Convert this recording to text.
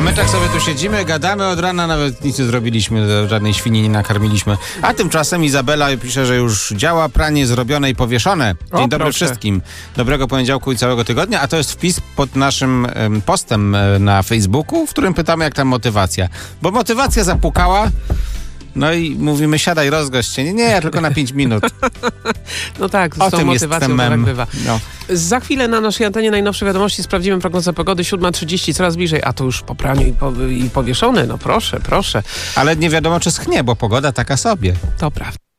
my tak sobie tu siedzimy, gadamy od rana, nawet nic nie zrobiliśmy, żadnej świni nie nakarmiliśmy. A tymczasem Izabela pisze, że już działa pranie zrobione i powieszone. Dzień dobry wszystkim. Dobrego poniedziałku i całego tygodnia. A to jest wpis pod naszym postem na Facebooku, w którym pytamy, jak tam motywacja. Bo motywacja zapukała. No i mówimy, siadaj, rozgość się. Nie, tylko na 5 minut. No tak, z tą motywacją to tak bywa. No. Za chwilę na naszej antenie najnowsze wiadomości, sprawdzimy prognozę pogody, 7:30, coraz bliżej, a to już po praniu i powieszone, no proszę. Ale nie wiadomo, czy schnie, bo pogoda taka sobie. To prawda.